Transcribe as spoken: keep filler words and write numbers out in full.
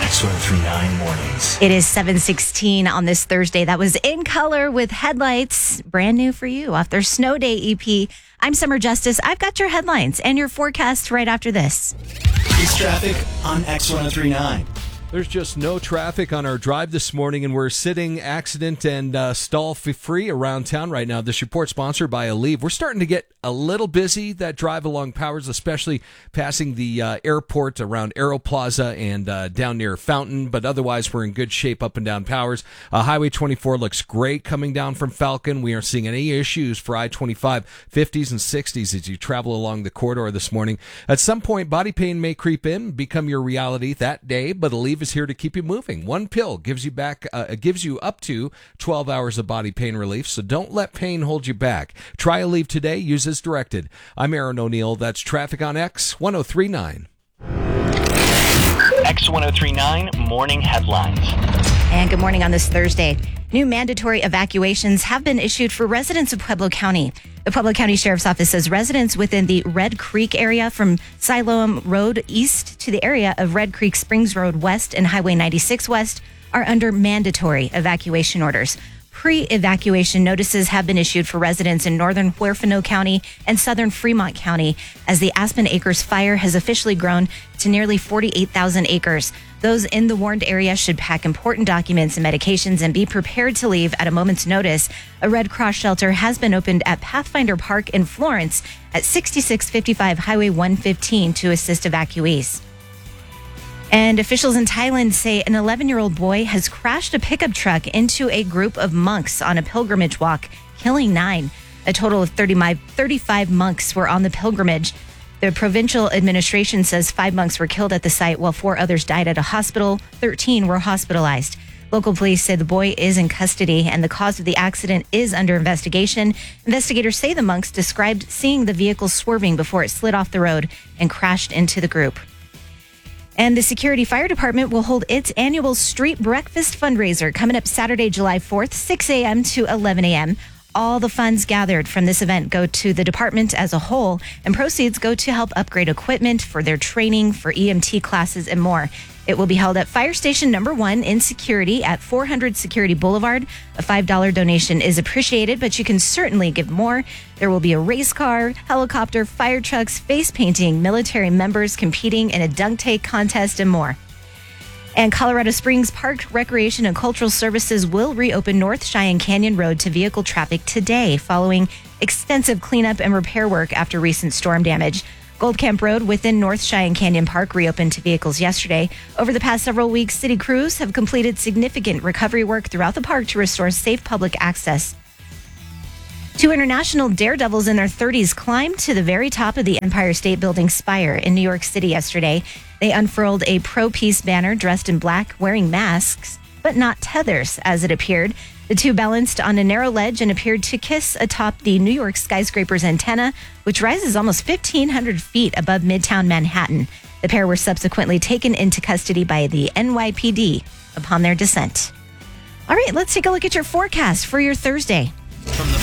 X one thirty-nine Mornings. It is seven sixteen on this Thursday. That was In Color with Headlights, brand new for you off their Snow Day E P. I'm Summer Justice. I've got your headlines and your forecast right after this. It's traffic on X one thirty-nine. There's just no traffic on our drive this morning, and we're sitting accident and uh, stall free around town right now. This report sponsored by Aleve. We're starting to get a little busy that drive along Powers, especially passing the uh, airport around Aero Plaza and uh, down near Fountain. But otherwise, we're in good shape up and down Powers. Uh, Highway twenty-four looks great coming down from Falcon. We aren't seeing any issues for I twenty-five, fifties and sixties as you travel along the corridor this morning. At some point, body pain may creep in, become your reality that day, but Aleve is here to keep you moving. One pill gives you back, uh, gives you up to twelve hours of body pain relief, so don't let pain hold you back. Try Aleve today. Use as directed. I'm Aaron O'Neill. That's traffic on X one oh three point nine. X one oh three point nine Morning Headlines. And good morning on this Thursday. New mandatory evacuations have been issued for residents of Pueblo County. The Pueblo County Sheriff's Office says residents within the Red Creek area from Siloam Road east to the area of Red Creek Springs Road west and Highway ninety-six west are under mandatory evacuation orders. Pre-evacuation notices have been issued for residents in northern Huerfano County and southern Fremont County as the Aspen Acres fire has officially grown to nearly forty-eight thousand acres. Those in the warned area should pack important documents and medications and be prepared to leave at a moment's notice. A Red Cross shelter has been opened at Pathfinder Park in Florence at sixty-six fifty-five Highway one fifteen to assist evacuees. And officials in Thailand say an eleven-year-old boy has crashed a pickup truck into a group of monks on a pilgrimage walk, killing nine. A total of thirty-five monks were on the pilgrimage. The provincial administration says five monks were killed at the site while four others died at a hospital. thirteen were hospitalized. Local police say the boy is in custody and the cause of the accident is under investigation. Investigators say the monks described seeing the vehicle swerving before it slid off the road and crashed into the group. And the Security Fire Department will hold its annual street breakfast fundraiser coming up Saturday, July fourth, six a.m. to eleven a.m. All the funds gathered from this event go to the department as a whole, and proceeds go to help upgrade equipment for their training, for E M T classes, and more. It will be held at Fire Station Number One in Security at four hundred Security Boulevard. A five dollars donation is appreciated, but you can certainly give more. There will be a race car, helicopter, fire trucks, face painting, military members competing in a dunk tank contest, and more. And Colorado Springs Park Recreation and Cultural Services will reopen North Cheyenne Canyon Road to vehicle traffic today following extensive cleanup and repair work after recent storm damage. Gold Camp Road within North Cheyenne Canyon Park reopened to vehicles yesterday. Over the past several weeks, city crews have completed significant recovery work throughout the park to restore safe public access. Two international daredevils in their thirties climbed to the very top of the Empire State Building spire in New York City yesterday. They unfurled a pro-peace banner dressed in black, wearing masks, but not tethers, as it appeared. The two balanced on a narrow ledge and appeared to kiss atop the New York skyscraper's antenna, which rises almost fifteen hundred feet above Midtown Manhattan. The pair were subsequently taken into custody by the N Y P D upon their descent. All right, let's take a look at your forecast for your Thursday. From the